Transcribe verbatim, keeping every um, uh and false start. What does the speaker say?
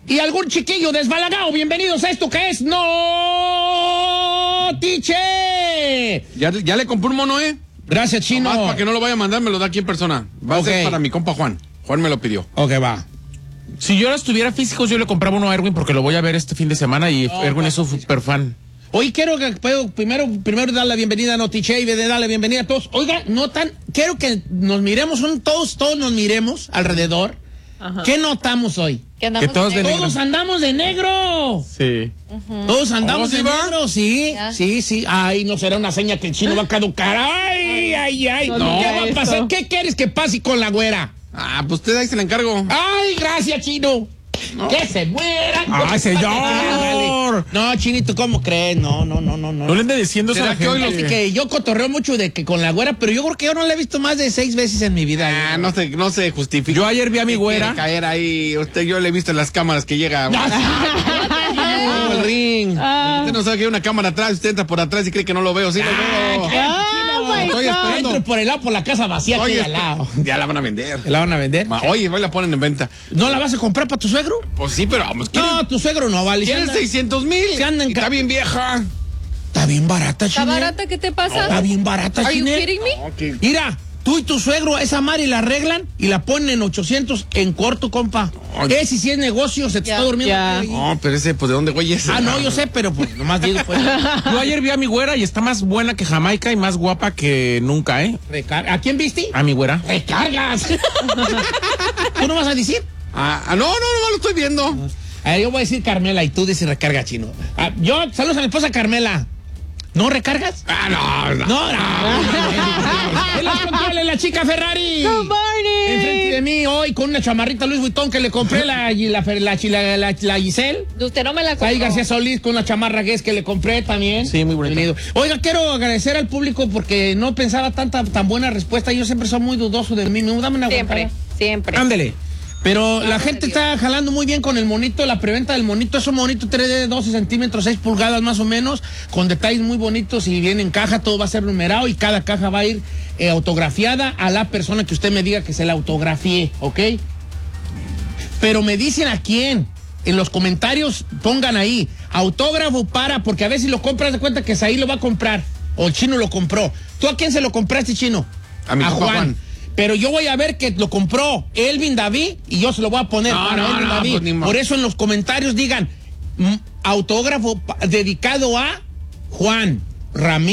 y algún chiquillo desbalagado. Bienvenidos a esto que es Notiche. Ya, ya le compré un mono, ¿eh? Gracias, Chino. Nomás para que no lo vaya a mandar, me lo da aquí en persona. Va okay. a ser para mi compa Juan. Juan me lo pidió. Ok, va. Si yo ahora tuviera físicos, yo le compraba uno a Erwin porque lo voy a ver este fin de semana y oh, Erwin es un super fan. Hoy quiero que puedo, primero, primero dar la bienvenida a Notiche y de dar la bienvenida a todos. Oiga, notan, quiero que nos miremos, son todos, todos nos miremos alrededor. Ajá. ¿Qué notamos hoy? Que andamos que todos, de de todos andamos de negro. Sí. Uh-huh. Todos andamos de negro, sí, ya. sí, sí. Ay, no será una seña que el chino va a caducar. Ay, ay, ay. No, no. ¿Qué va a pasar? ¿Qué quieres que pase con la güera? Ah, pues usted ahí se la encargo. Ay, gracias, Chino. No. Que se mueran. ¡Ay, señor! No, Chinito, ¿cómo crees? No, no, no, no. No le ande diciendo eso a la gente. Así que yo cotorreo mucho de que con la güera, pero yo creo que yo no la he visto más de seis veces en mi vida. Ah, no se, no se justifica. Yo ayer vi a mi güera caer ahí. Usted, yo le he visto en las cámaras que llega. No, el ring. Ah. Usted no sabe que hay una cámara atrás. Usted entra por atrás y cree que no lo veo. Sí, lo veo. Ah, Estoy esperando. Entro por el lado, por la casa vacía aquí al lado. Ya la van a vender. ¿La van a vender? Oye, hoy la ponen en venta. ¿No la vas a comprar para tu suegro? Pues sí, pero vamos. No, tu suegro no vale. ¿Quieren seiscientos mil? Está bien vieja. Está bien barata, Chine. ¿Está barata? ¿Qué te pasa? Está bien barata, Chine. ¿Are you kidding me? Okay. Mira, tú y tu suegro, esa Mari la arreglan y la ponen en ochocientos en corto, compa. Oye. Ese sí es negocio, se te ya, está durmiendo. Ya. No, pero ese, pues, ¿de dónde, güey, es? Ah, no, yo sé, pero pues, nomás digo, pues. Yo ayer vi a mi güera y está más buena que Jamaica y más guapa que nunca, ¿eh? Recar ¿A quién viste? A mi güera. ¡Recargas! ¿Tú no vas a decir? Ah, no, no, no, no lo estoy viendo. A ver, yo voy a decir Carmela y tú dices recarga, Chino. Ah, yo, saludos a mi esposa Carmela. ¿No recargas? Ah, no, no. No, no. En los controles, la chica Ferrari. Good morning. Enfrente de mí hoy con una chamarrita Louis Vuitton que le compré la, la, la, la, la, la Giselle. Usted no me la compró. Ahí García Solís con una chamarra Guess que le compré también. Sí, muy bonito. Oiga, quiero agradecer al público porque no pensaba tanta tan buena respuesta. Yo siempre soy muy dudoso de mí. Dame una Siempre, aguantada. siempre. Ándele. Pero la gente está jalando muy bien con el monito, la preventa del monito. Es un monito tres D de doce centímetros, seis pulgadas más o menos, con detalles muy bonitos y viene en caja, todo va a ser numerado y cada caja va a ir eh, autografiada a la persona que usted me diga que se la autografíe, ¿ok? Pero me dicen a quién. En los comentarios pongan ahí, autógrafo para, porque a ver si lo compras de cuenta que Saí lo va a comprar, o el Chino lo compró. ¿Tú a quién se lo compraste, Chino? A mi a Juan. Juan. Pero yo voy a ver que lo compró Elvin David y yo se lo voy a poner no, para no, Elvin no, David. Pues Por eso en los comentarios digan autógrafo dedicado a Juan Ramírez.